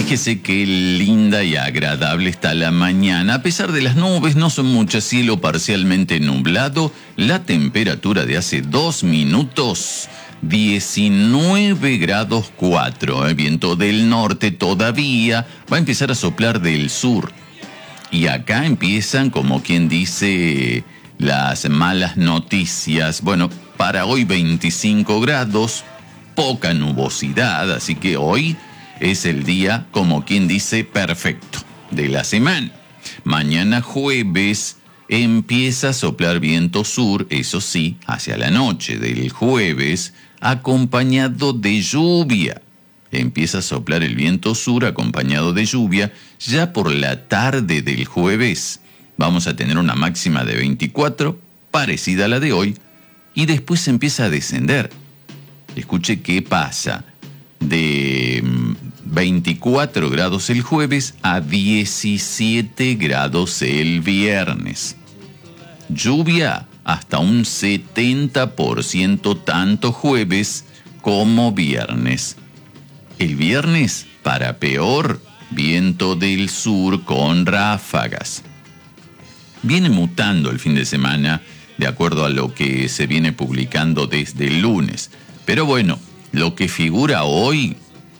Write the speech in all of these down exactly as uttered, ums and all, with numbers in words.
Fíjese qué linda y agradable está la mañana. A pesar de las nubes, no son muchas, cielo parcialmente nublado. La temperatura de hace dos minutos, diecinueve grados cuatro. El viento del norte todavía va a empezar a soplar del sur. Y acá empiezan, como quien dice, las malas noticias. Bueno, para hoy veinticinco grados, poca nubosidad, así que hoy es el día, como quien dice, perfecto de la semana. Mañana jueves empieza a soplar viento sur, eso sí, hacia la noche del jueves, acompañado de lluvia. Empieza a soplar el viento sur acompañado de lluvia. Ya por la tarde del jueves vamos a tener una máxima de veinticuatro, parecida a la de hoy, y después empieza a descender. Escuche qué pasa. De veinticuatro grados el jueves a diecisiete grados el viernes. Lluvia hasta un setenta por ciento tanto jueves como viernes. El viernes, para peor, viento del sur con ráfagas. Viene mutando el fin de semana de acuerdo a lo que se viene publicando desde el lunes. Pero bueno, lo que figura hoy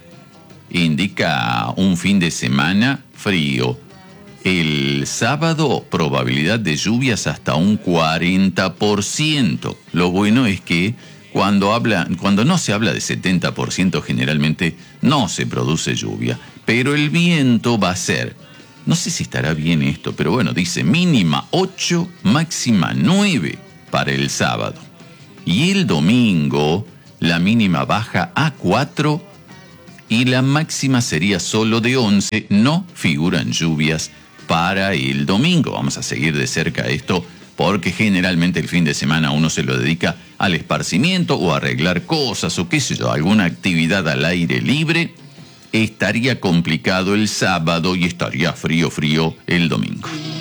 indica un fin de semana frío. El sábado, probabilidad de lluvias hasta un cuarenta por ciento. Lo bueno es que cuando, habla, cuando no se habla de setenta por ciento, generalmente no se produce lluvia. Pero el viento va a ser, no sé si estará bien esto, pero bueno, dice mínima ocho, máxima nueve para el sábado. Y el domingo, la mínima baja a cuatro y la máxima sería solo de once. No figuran lluvias para el domingo. Vamos a seguir de cerca esto porque generalmente el fin de semana uno se lo dedica al esparcimiento o a arreglar cosas o qué sé yo, alguna actividad al aire libre. Estaría complicado el sábado y estaría frío, frío el domingo.